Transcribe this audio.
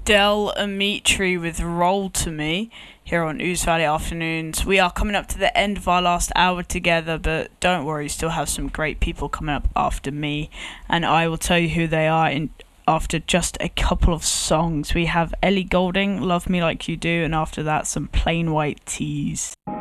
Del Amitri with Roll to Me here on Ooze Valley Afternoons. We are coming up to the end of our last hour together, but don't worry, still have some great people coming up after me, and I will tell you who they are after just a couple of songs. We have Ellie Goulding, Love Me Like You Do, and after that some Plain White Tees.